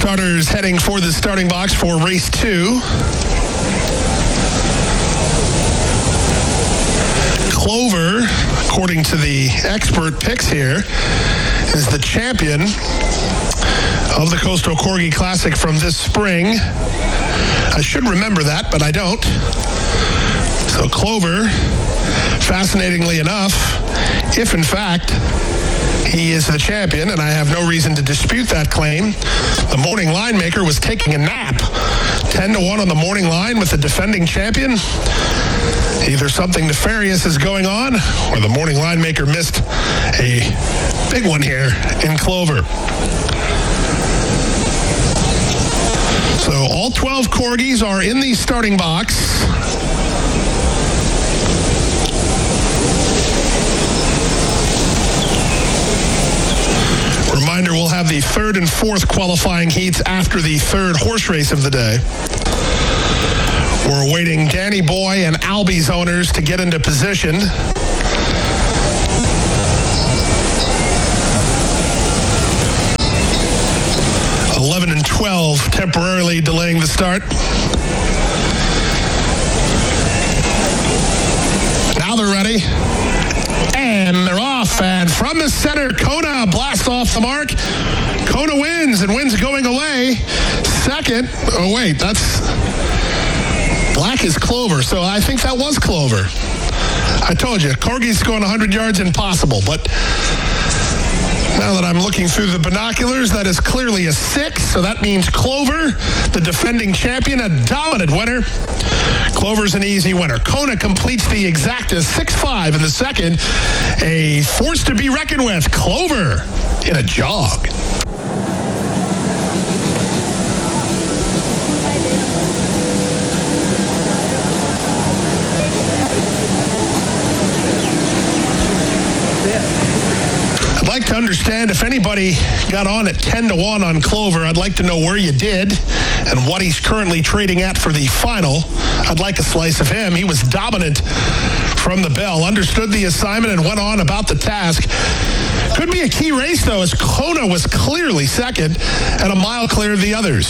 Starters heading for the starting box for race 2. Clover, according to the expert picks here, is the champion of the Coastal Corgi Classic from this spring. I should remember that, but I don't. So Clover, fascinatingly enough, if in fact he is the champion, and I have no reason to dispute that claim, the morning line maker was taking a nap. 10-1 on the morning line with the defending champion. Either something nefarious is going on, or the morning line maker missed a big one here in Clover. So all 12 Corgis are in the starting box. Reminder, we'll have the third and fourth qualifying heats after the third horse race of the day. We're awaiting Danny Boy and Albie's owners to get into position. And 12 temporarily delaying the start. Now they're ready. And they're off. And from the center, Kona blasts off the mark. Kona wins, and wins going away. Second. Oh, wait, that's... Black is Clover, so I think that was Clover. I told you, Corgi's going 100 yards impossible, but... Now that I'm looking through the binoculars, that is clearly a 6, so that means Clover, the defending champion, a dominant winner. Clover's an easy winner. Kona completes the exacta 6-5 in the second. A force to be reckoned with. Clover in a jog. I'd like to understand if anybody got on at 10-1 on Clover. I'd like to know where you did and what he's currently trading at for the final. I'd like a slice of him. He was dominant from the bell, understood the assignment, and went on about the task. Could be a key race, though, as Kona was clearly second and a mile clear of the others.